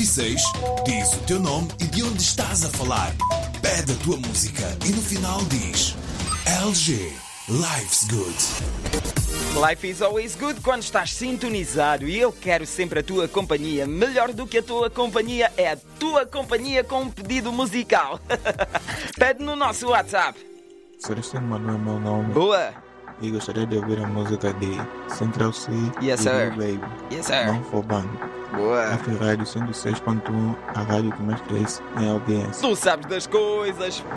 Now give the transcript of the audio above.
106, diz o teu nome e de onde estás a falar. Pede a tua música e no final diz LG, Life's Good. Life is always good quando estás sintonizado e eu quero sempre a tua companhia. Melhor do que a tua companhia é a tua companhia com um pedido musical. Pede no nosso WhatsApp. Celestino Manuel é meu nome. Boa! E gostaria de ouvir a música de Central C Yes, e sir. Baby. Yes, sir. Não for band. Boa! Rádio 106.1, a rádio que mais cresce em audiência. Tu sabes das coisas.